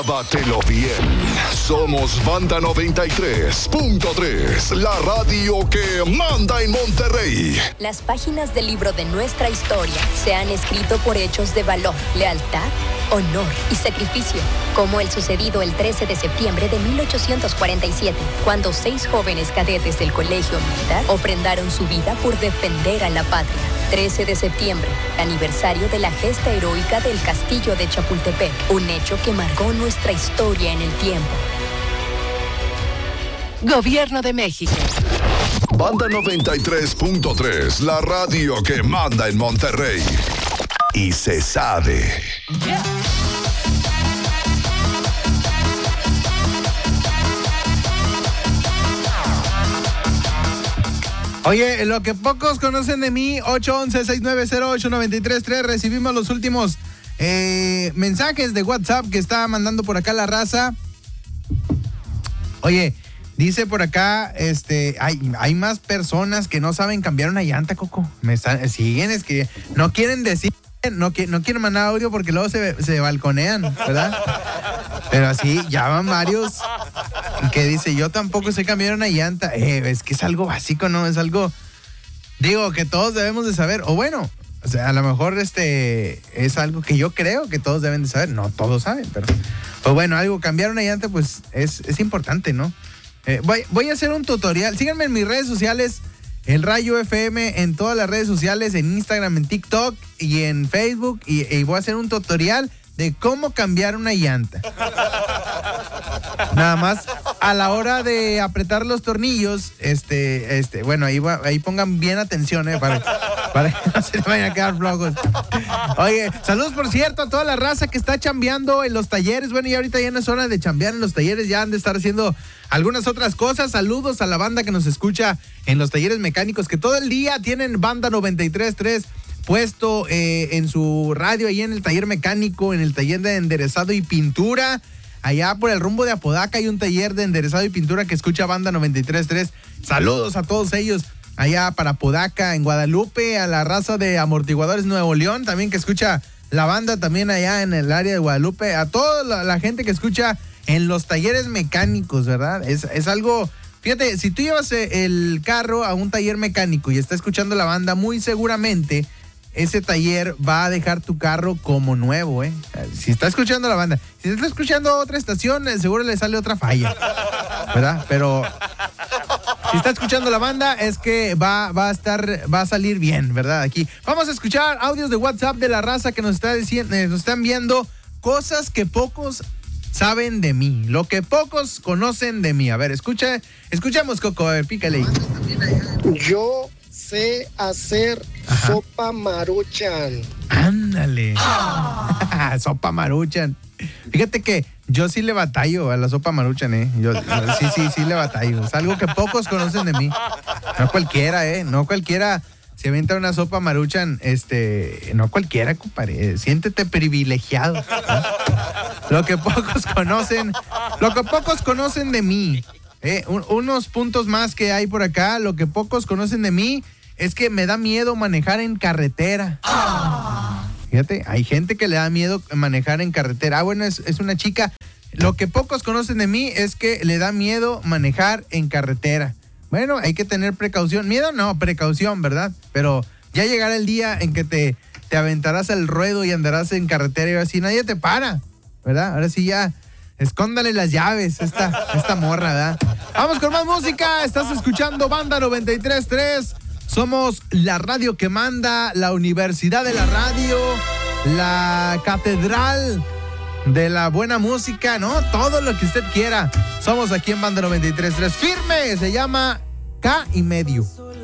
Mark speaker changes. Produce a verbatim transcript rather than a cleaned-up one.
Speaker 1: Bátelo bien. Somos Banda noventa y tres punto tres, la radio que manda en Monterrey.
Speaker 2: Las páginas del libro de nuestra historia se han escrito por hechos de valor, lealtad, honor y sacrificio, como el sucedido el trece de septiembre de mil ochocientos cuarenta y siete, cuando seis jóvenes cadetes del Colegio Militar ofrendaron su vida por defender a la patria. trece de septiembre, aniversario de la gesta heroica del Castillo de Chapultepec, un hecho que marcó nuestra historia en el tiempo.
Speaker 3: Gobierno de México.
Speaker 1: Banda noventa y tres punto tres, la radio que manda en Monterrey. Y se sabe.
Speaker 3: Yeah.
Speaker 4: Oye, lo que pocos conocen de mí, ocho once, seis nueve cero, ocho nueve tres tres. Recibimos los últimos eh, mensajes de WhatsApp que está mandando por acá la raza. Oye, dice por acá, este, hay, hay más personas que no saben cambiar una llanta, Coco. Me están, siguen, es que no quieren decir, no, no quieren mandar audio porque luego se, se balconean, ¿verdad? Pero así, ya van varios que dice, yo tampoco sé cambiar una llanta. Eh, es que es algo básico, ¿no? Es algo, digo, que todos debemos de saber. O bueno, o sea, a lo mejor este es algo que yo creo que todos deben de saber. No todos saben, pero pues bueno, algo, cambiar una llanta, pues es, es importante, ¿no? Eh, voy, voy a hacer un tutorial. Síganme en mis redes sociales, El Rayo F M, en todas las redes sociales, en Instagram, en TikTok y en Facebook. Y, y voy a hacer un tutorial de cómo cambiar una llanta. Nada más, a la hora de apretar los tornillos, este, este, bueno, ahí, va, ahí pongan bien atención, eh, para, para que no se les vayan a quedar flojos. Oye, saludos por cierto a toda la raza que está chambeando en los talleres. Bueno, y ahorita ya no es hora de chambear en los talleres, ya han de estar haciendo algunas otras cosas. Saludos a la banda que nos escucha en los talleres mecánicos, que todo el día tienen Banda noventa y tres punto tres puesto eh, en su radio, ahí en el taller mecánico, en el taller de enderezado y pintura. Allá por el rumbo de Apodaca hay un taller de enderezado y pintura que escucha Banda noventa y tres punto tres. Saludos a todos ellos allá para Apodaca, en Guadalupe, a la raza de Amortiguadores Nuevo León, también que escucha la banda también allá en el área de Guadalupe, a toda la, la gente que escucha en los talleres mecánicos, ¿verdad? Es, es algo, fíjate, si tú llevas el carro a un taller mecánico y está escuchando la banda, muy seguramente ese taller va a dejar tu carro como nuevo, ¿eh? Si está escuchando la banda. Si está escuchando otra estación, seguro le sale otra falla, ¿verdad? Pero si está escuchando la banda, es que va, va a estar, va a salir bien, ¿verdad? Aquí vamos a escuchar audios de WhatsApp de la raza que nos está diciendo, nos están viendo cosas que pocos saben de mí, lo que pocos conocen de mí. A ver, escucha, escuchamos, Coco, a ver, pícale.
Speaker 5: Yo sé hacer Ajá. sopa maruchan.
Speaker 4: Ándale. Oh. Sopa maruchan. Fíjate que yo sí le batallo a la sopa maruchan, ¿eh? Yo, sí, sí, sí le batallo. Es algo que pocos conocen de mí. No cualquiera, ¿eh? No cualquiera se avienta una sopa maruchan, este... No cualquiera, compadre. Siéntete privilegiado, ¿eh? Lo que pocos conocen... Lo que pocos conocen de mí. Eh, un, unos puntos más que hay por acá. Lo que pocos conocen de mí es que me da miedo manejar en carretera. Oh. Fíjate, hay gente que le da miedo manejar en carretera. Ah, bueno, es, es una chica. Lo que pocos conocen de mí es que le da miedo manejar en carretera. Bueno, hay que tener precaución. Miedo no, precaución, ¿verdad? Pero ya llegará el día en que te, te aventarás al ruedo y andarás en carretera y así nadie te para, ¿verdad? Ahora sí ya... Escóndale las llaves, esta, esta morra, ¿verdad? Vamos con más música. Estás escuchando Banda noventa y tres punto tres. Somos la radio que manda, la universidad de la radio, la catedral de la buena música, ¿no? Todo lo que usted quiera. Somos aquí en Banda noventa y tres punto tres. Firme, se llama K y medio.